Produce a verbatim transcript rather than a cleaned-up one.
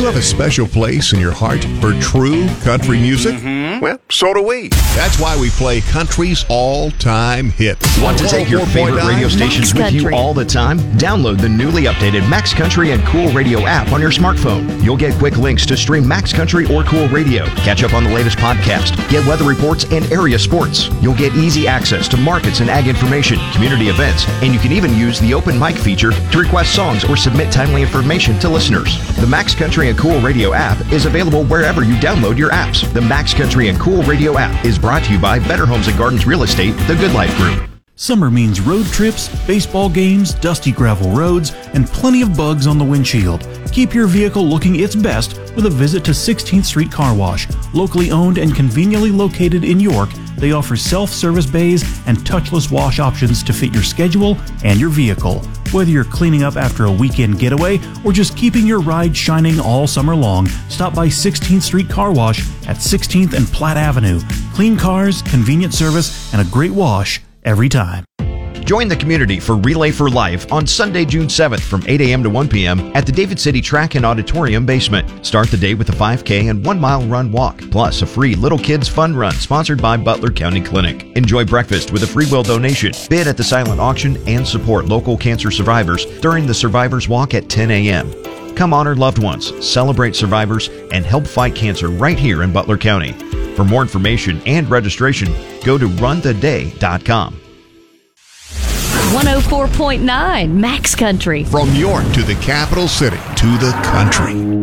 you have a special place in your heart for true country music? Mm-hmm. Well, so do we. That's why we play country's all-time hits. Want to take your favorite radio stations with you all the time? Download the newly updated Max Country and Cool Radio app on your smartphone. You'll get quick links to stream Max Country or Cool Radio, catch up on the latest podcast, get weather reports and area sports. You'll get easy access to markets and ag information, community events, and you can even use the open mic feature to request songs or submit timely information to listeners. The Max Country and Cool Radio app is available wherever you download your apps. The Max Country and Cool Radio app is brought to you by Better Homes and Gardens Real Estate, the Good Life Group. Summer means road trips, baseball games, dusty gravel roads, and plenty of bugs on the windshield. Keep your vehicle looking its best with a visit to sixteenth Street Car Wash. Locally owned and conveniently located in York, they offer self-service bays and touchless wash options to fit your schedule and your vehicle. Whether you're cleaning up after a weekend getaway or just keeping your ride shining all summer long, stop by sixteenth Street Car Wash at sixteenth and Platt Avenue. Clean cars, convenient service, and a great wash every time. Join the community for Relay for Life on Sunday, June seventh from eight a.m. to one p.m. at the David City Track and Auditorium basement. Start the day with a five K and one mile run walk, plus a free Little Kids Fun Run sponsored by Butler County Clinic. Enjoy breakfast with a free will donation, bid at the silent auction, and support local cancer survivors during the Survivors Walk at ten a.m. Come honor loved ones, celebrate survivors, and help fight cancer right here in Butler County. For more information and registration, go to run the day dot com. one oh four point nine Max Country. From York to the capital city to the country.